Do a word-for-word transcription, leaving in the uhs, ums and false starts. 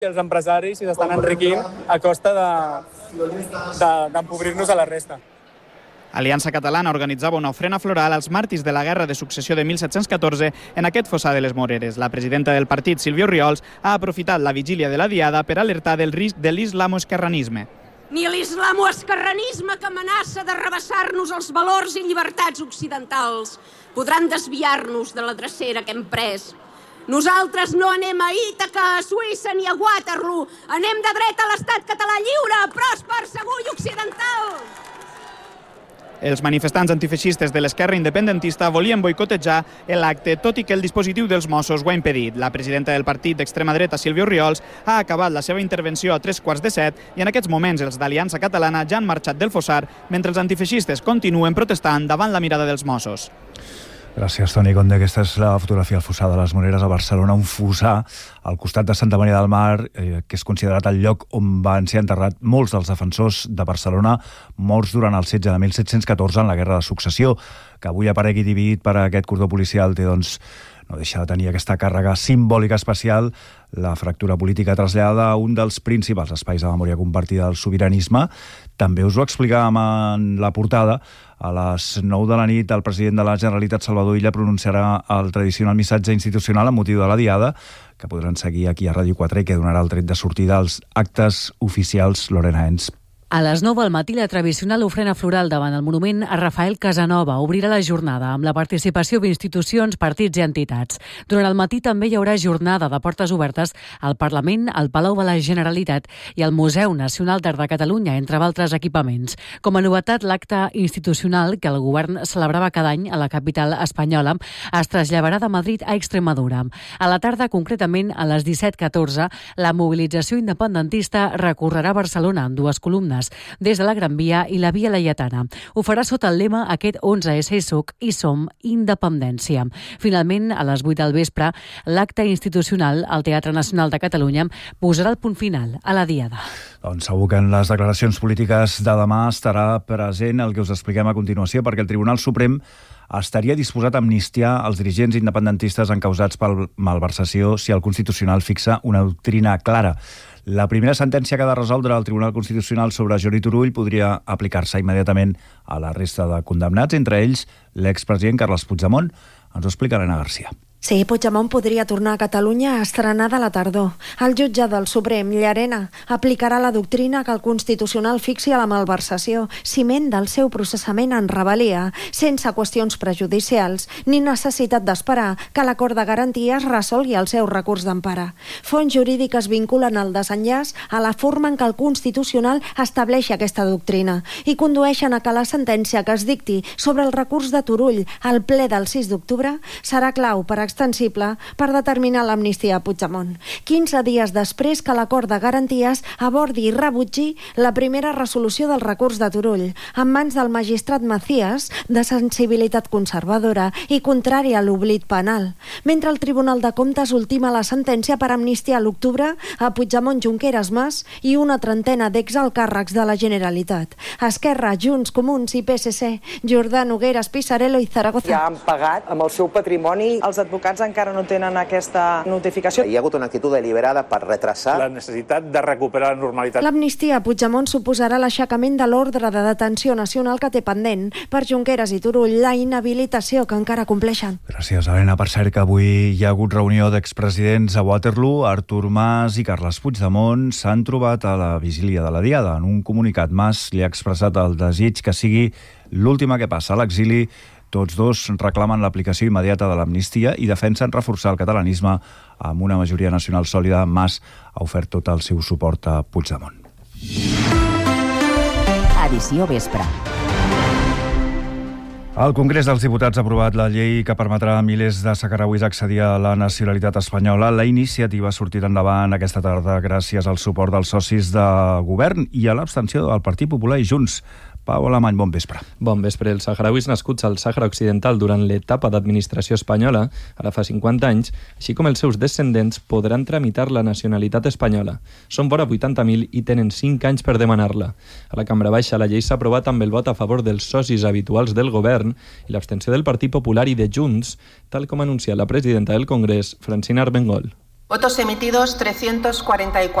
i els empresaris s'estan enriquint a costa d'empobrir-nos de, de, a la resta. Aliança Catalana organitzava una ofrena floral als màrtirs de la Guerra de Successió de mil set-cents catorze en aquest fossar de les Moreres. La presidenta del partit, Sílvia Orriols, ha aprofitat la vigília de la Diada per alertar del risc de l'islamoesquerranisme. Ni l'islamoesquerranisme que amenaça d'arrabassar-nos els valors i llibertats occidentals podran desviar-nos de la drecera que hem pres. Nosaltres no anem a Ítaca, a Suïssa ni a Waterloo. Anem de dret a l'estat català lliure, pròsper, segur i occidental. Els manifestants antifeixistes de l'esquerra independentista volien boicotejar l'acte, tot i que el dispositiu dels Mossos ho ha impedit. La presidenta del partit d'extrema dreta, Sílvia Orriols, ha acabat la seva intervenció a tres quarts de set i en aquests moments els d'Aliança Catalana ja han marxat del fossar mentre els antifeixistes continuen protestant davant la mirada dels Mossos. Gràcies, Toni Conde. Aquesta és la fotografia del fossar de les Moreres a Barcelona, un fossar al costat de Santa Maria del Mar, eh, que és considerat el lloc on van ser enterrat molts dels defensors de Barcelona morts durant el setge de mil set-cents catorze en la Guerra de Successió. Que avui aparegui dividit per aquest cordó policial té, doncs, no deixa de tenir aquesta càrrega simbòlica especial. La fractura política traslladada a un dels principals espais de memòria compartida del sobiranisme. També us ho explicàvem en la portada. A les nou de la nit, el president de la Generalitat, Salvador Illa, pronunciarà el tradicional missatge institucional amb motiu de la Diada, que podran seguir aquí a Ràdio quatre i que donarà el tret de sortida als actes oficials lorenaens. A les nou del matí, la tradicional ofrena floral davant el monument a Rafael Casanova obrirà la jornada amb la participació d'institucions, partits i entitats. Durant el matí també hi haurà jornada de portes obertes al Parlament, al Palau de la Generalitat i al Museu Nacional d'Art de Catalunya, entre altres equipaments. Com a novetat, l'acte institucional que el govern celebrava cada any a la capital espanyola es traslladarà de Madrid a Extremadura. A la tarda, concretament a les disset catorze, la mobilització independentista recorrerà Barcelona en dues columnes, des de la Gran Via i la Via Laietana. Ho farà sota el lema Aquest onze esse Suc i som independència. Finalment, a les vuit del vespre, l'acte institucional al Teatre Nacional de Catalunya posarà el punt final a la Diada. Doncs segur que en les declaracions polítiques de demà estarà present el que us expliquem a continuació, perquè el Tribunal Suprem estaria disposat a amnistiar els dirigents independentistes encausats per malversació si el Constitucional fixa una doctrina clara. La primera sentència que ha de resoldre el Tribunal Constitucional sobre Jordi Turull podria aplicar-se immediatament a la resta de condemnats, entre ells l'expresident Carles Puigdemont. Ens ho explica Elena Garcia. Sí, Puigdemont podria tornar a Catalunya a estrenar de la tardor. El jutge del Suprem, Llarena, aplicarà la doctrina que el Constitucional fixi a la malversació, ciment del seu processament en rebel·lia, sense qüestions prejudicials, ni necessitat d'esperar que l'acord de garanties resolgui el seu recurs d'empara. Fonts jurídiques vinculen el desenllaç a la forma en què el Constitucional estableix aquesta doctrina i condueixen a que la sentència que es dicti sobre el recurs de Turull al ple del sis d'octubre serà clau per extensible per determinar l'amnistia a Puigdemont. quinze dies després que l'acord de garanties abordi i rebutgi la primera resolució del recurs de Turull, en mans del magistrat Macías, de sensibilitat conservadora i contrària a l'oblit penal. Mentre el Tribunal de Comptes ultima la sentència per amnistiar a l'octubre a Puigdemont, Junqueras, Mas i una trentena d'exalcàrrecs de la Generalitat. Esquerra, Junts, Comuns i P S C, Jordà, Nogueras, Pisarello i Zaragoza. Ja han pagat amb el seu patrimoni. Els advocats encara no tenen aquesta notificació. Hi ha hagut una actitud deliberada per retrasar la necessitat de recuperar la normalitat. L'amnistia a Puigdemont suposarà l'aixecament de l'ordre de detenció nacional que té pendent. Per Junqueras i Turull, la inhabilitació que encara compleixen. Gràcies, Helena. Per cert que avui hi ha hagut reunió d'expresidents a Waterloo. Artur Mas i Carles Puigdemont s'han trobat a la vigília de la Diada. En un comunicat, Mas li ha expressat el desig que sigui l'última que passa a l'exili. Tots dos reclamen l'aplicació immediata de l'amnistia i defensen reforçar el catalanisme amb una majoria nacional sòlida. Mas ha ofert tot el seu suport a Puigdemont. Edició Vespre. El Congrés dels Diputats ha aprovat la llei que permetrà a milers de saharauis accedir a la nacionalitat espanyola. La iniciativa ha sortit endavant aquesta tarda gràcies al suport dels socis de govern i a l'abstenció del Partit Popular i Junts. Pau Alemany, bon vespre. Bon vespre. Els saharauis nascuts al Sàhara Occidental durant l'etapa d'administració espanyola, ara fa cinquanta anys, així com els seus descendents, podran tramitar la nacionalitat espanyola. Són vora vuitanta mil i tenen cinc anys per demanar-la. A la Cambra Baixa, la llei s'ha aprovat amb el vot a favor dels socis habituals del govern i l'abstenció del Partit Popular i de Junts, tal com ha anunciat la presidenta del Congrés, Francina Armengol. Votos emitidos trescientos cuarenta y cuatro.